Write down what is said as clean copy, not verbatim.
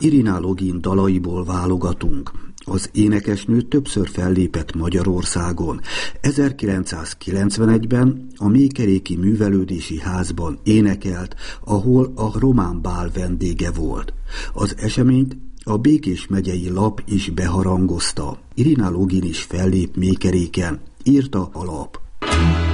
Irina Login dalaiból válogatunk. Az énekesnő többször fellépett Magyarországon. 1991-ben a Mékeréki Művelődési Házban énekelt, ahol a Román Bál vendége volt. Az eseményt a Békés megyei lap is beharangozta. Irina Login is fellép Mékeréken, írta a lap.